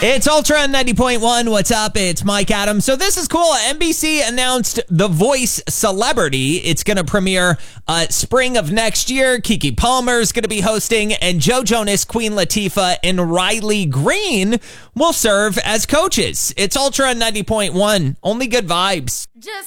It's Ultra 90.1. What's up? It's Mike Adams. So this is cool. NBC announced The Voice Celebrity. It's going to premiere spring of next year. Keke Palmer is going to be hosting, and Joe Jonas, Queen Latifah, and Riley Green will serve as coaches. It's Ultra 90.1. Only good vibes.